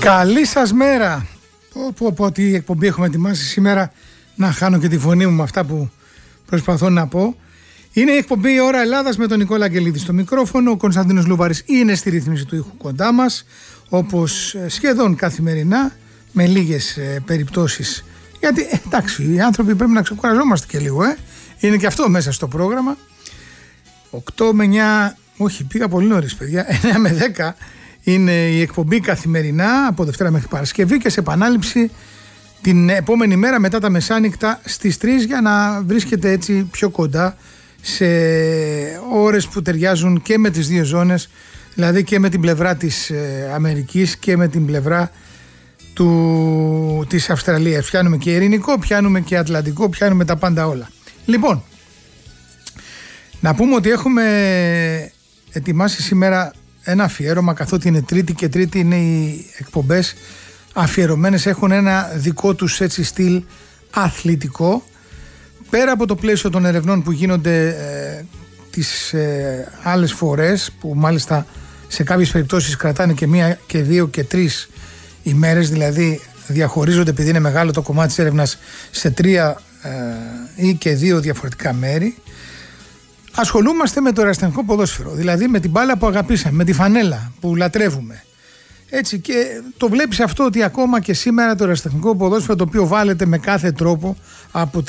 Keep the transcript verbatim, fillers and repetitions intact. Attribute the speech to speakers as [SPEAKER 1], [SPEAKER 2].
[SPEAKER 1] Καλή σας μέρα. Πω πω τι εκπομπή έχουμε ετοιμάσει σήμερα. Να χάνω και τη φωνή μου με αυτά που προσπαθώ να πω. Είναι η εκπομπή «Η Ώρα Ελλάδας» με τον Νικόλα Αγγελίδη στο μικρόφωνο. Ο Κωνσταντίνος Λούβαρης είναι στη ρύθμιση του ήχου κοντά μας, όπως σχεδόν καθημερινά, με λίγες ε, περιπτώσεις. Γιατί ε, εντάξει, οι άνθρωποι πρέπει να ξεκουραζόμαστε και λίγο, ε. Είναι και αυτό μέσα στο πρόγραμμα. οκτώ με εννιά, όχι, πήγα πολύ νωρίς, παιδιά. εννιά με δέκα είναι η εκπομπή καθημερινά από Δευτέρα μέχρι Παρασκευή και σε επανάληψη την επόμενη μέρα μετά τα μεσάνυχτα στις τρεις, για να βρίσκεται έτσι πιο κοντά σε ώρες που ταιριάζουν και με τις δύο ζώνες, δηλαδή και με την πλευρά της Αμερικής και με την πλευρά του, της Αυστραλίας. Πιάνουμε και ειρηνικό, πιάνουμε και ατλαντικό, πιάνουμε τα πάντα όλα. Λοιπόν, να πούμε ότι έχουμε ετοιμάσει σήμερα ένα αφιέρωμα, καθότι είναι Τρίτη και Τρίτη είναι οι εκπομπές αφιερωμένες, έχουν ένα δικό τους έτσι στυλ αθλητικό, πέρα από το πλαίσιο των ερευνών που γίνονται ε, τις ε, άλλες φορές, που μάλιστα σε κάποιες περιπτώσεις κρατάνε και μία και δύο και τρεις ημέρες, δηλαδή διαχωρίζονται, επειδή είναι μεγάλο το κομμάτι της έρευνας, σε τρία ε, ή και δύο διαφορετικά μέρη. Ασχολούμαστε με το ερασιτεχνικό ποδόσφαιρο, δηλαδή με την μπάλα που αγαπήσαμε, με τη φανέλα που λατρεύουμε. Έτσι, και το βλέπεις αυτό ότι ακόμα και σήμερα το ερασιτεχνικό ποδόσφαιρο, το οποίο βάλετε με κάθε τρόπο από